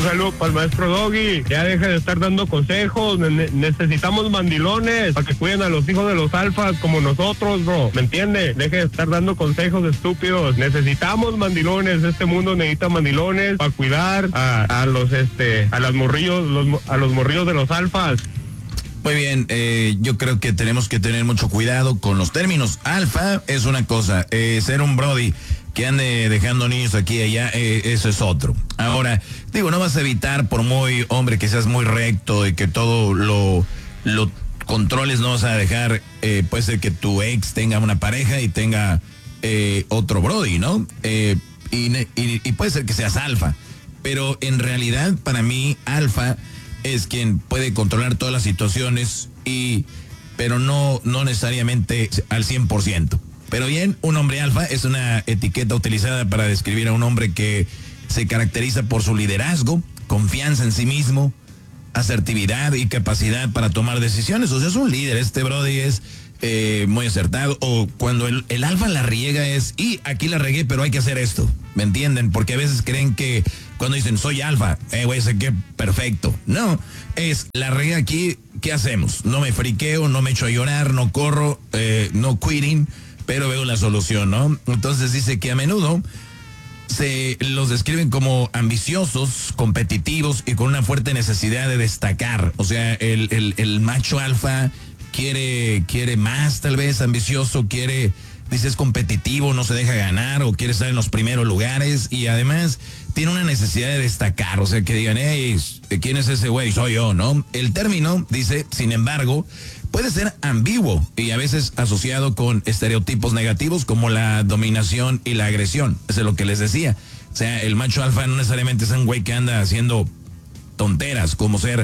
Un saludo para el maestro Doggy. Ya deja de estar dando consejos. Necesitamos mandilones para que cuiden a los hijos de los alfas como nosotros, bro. ¿Me entiende? Deje de estar dando consejos estúpidos. Necesitamos mandilones. Este mundo necesita mandilones para cuidar a los morrillos de los alfas. Muy bien, yo creo que tenemos que tener mucho cuidado con los términos. Alfa es una cosa, ser un brody que ande dejando niños aquí y allá, eso es otro. Ahora, digo, no vas a evitar, por muy hombre que seas muy recto y que todo lo controles, no vas a dejar, puede ser que tu ex tenga una pareja y tenga otro brody, ¿no? Y puede ser que seas alfa, pero en realidad para mí alfa es quien puede controlar todas las situaciones pero no necesariamente al 100%. Pero bien, un hombre alfa es una etiqueta utilizada para describir a un hombre que se caracteriza por su liderazgo, confianza en sí mismo, asertividad y capacidad para tomar decisiones. O sea, es un líder. Este brody es muy acertado. O cuando el alfa la riega y aquí la regué, pero hay que hacer esto. ¿Me entienden? Porque a veces creen que cuando dicen soy alfa, güey, sé que perfecto. No, es la regué aquí, ¿qué hacemos? No me friqueo, no me echo a llorar, no corro, no quitting, pero veo la solución, ¿no? Entonces dice que a menudo se los describen como ambiciosos, competitivos y con una fuerte necesidad de destacar. O sea, el macho alfa quiere más, tal vez, ambicioso, dice es competitivo, no se deja ganar o quiere estar en los primeros lugares y además tiene una necesidad de destacar, o sea, que digan, hey, ¿quién es ese güey? Soy yo, ¿no? El término, dice, sin embargo, puede ser ambiguo y a veces asociado con estereotipos negativos como la dominación y la agresión. Eso es lo que les decía. O sea, el macho alfa no necesariamente es un güey que anda haciendo tonteras como ser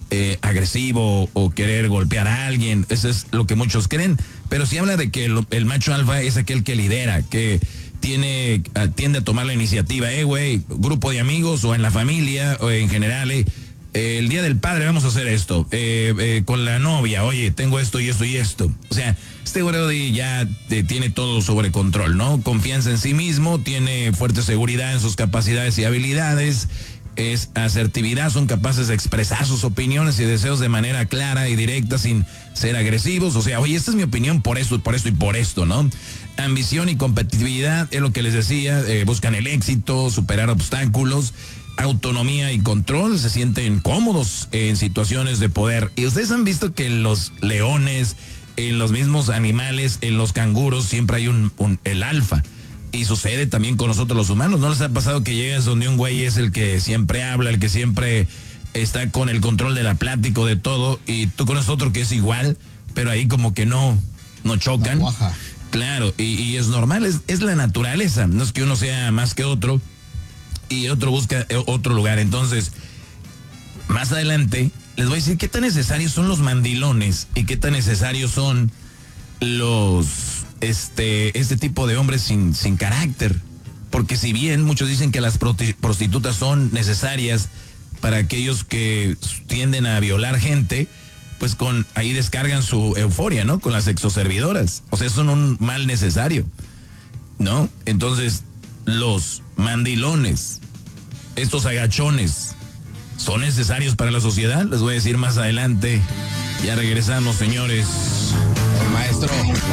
agresivo o querer golpear a alguien. Eso es lo que muchos creen. Pero si habla de que el macho alfa es aquel que lidera, que tiende a tomar la iniciativa, güey, grupo de amigos o en la familia o en general, el día del padre vamos a hacer esto, con la novia, oye, tengo esto y esto y esto. O sea, este güey ya tiene todo sobre control, ¿no? Confianza en sí mismo, tiene fuerte seguridad en sus capacidades y habilidades, es asertividad, son capaces de expresar sus opiniones y deseos de manera clara y directa sin ser agresivos. O sea, oye, esta es mi opinión por esto y por esto, ¿no? Ambición y competitividad, es lo que les decía, buscan el éxito, superar obstáculos, autonomía y control, se sienten cómodos en situaciones de poder. Y ustedes han visto que en los leones, en los mismos animales, en los canguros, siempre hay el alfa. Y sucede también con nosotros los humanos. ¿No les ha pasado que llegas donde un güey es el que siempre habla, el que siempre está con el control de la plática, de todo, y tú conoces otro que es igual, pero ahí como que no chocan? No, claro, y es normal, es la naturaleza. No es que uno sea más que otro y otro busca otro lugar. Entonces, más adelante les voy a decir qué tan necesarios son los mandilones y qué tan necesarios son este tipo de hombres sin carácter. Porque si bien muchos dicen que las prostitutas son necesarias para aquellos que tienden a violar gente, pues ahí descargan su euforia, ¿no? Con las sexoservidoras. O sea, son un mal necesario, ¿no? Entonces, los mandilones, estos agachones, ¿son necesarios para la sociedad? Les voy a decir más adelante. Ya regresamos, señores. Maestro.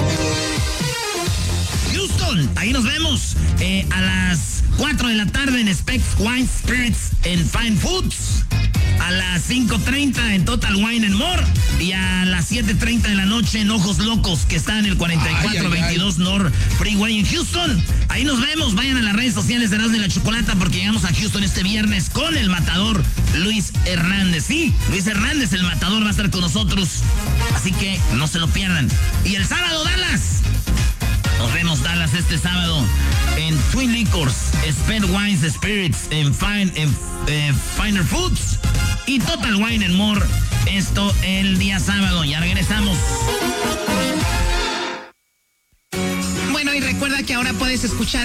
Houston, ahí nos vemos a las 4 de la tarde en Specs Wine Spirits en Fine Foods, a las 5:30 en Total Wine and More y a las 7:30 de la noche en Ojos Locos, que está en el 4422 North Freeway en Houston. Ahí nos vemos, vayan a las redes sociales de Erasmo y la Chocolata porque llegamos a Houston este viernes con el matador Luis Hernández. Sí, Luis Hernández, el matador, va a estar con nosotros, así que no se lo pierdan. Y el sábado, Dallas. Nos vemos, Dallas, este sábado en Twin Liquors, Sped Wines Spirits en Finer Foods y Total Wine and More. Esto el día sábado. Ya regresamos. Bueno, y recuerda que ahora puedes escuchar